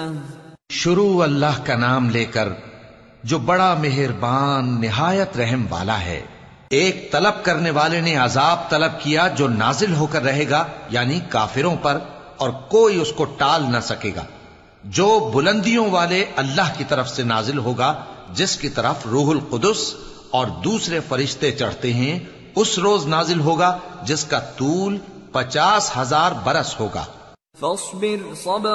शुरू अल्लाह का नाम लेकर जो बड़ा मेहरबान निहायत रहम वाला है। एक तलब करने वाले ने अजाब तलब किया जो नाजिल होकर रहेगा, यानी काफिरों पर, और कोई उसको टाल न सकेगा। जो बुलंदियों वाले अल्लाह की तरफ से नाजिल होगा, जिसकी तरफ रूहुल कुदुस और दूसरे फरिश्ते चढ़ते हैं, उस रोज नाजिल होगा जिसका तूल 50,000 बरस होगा।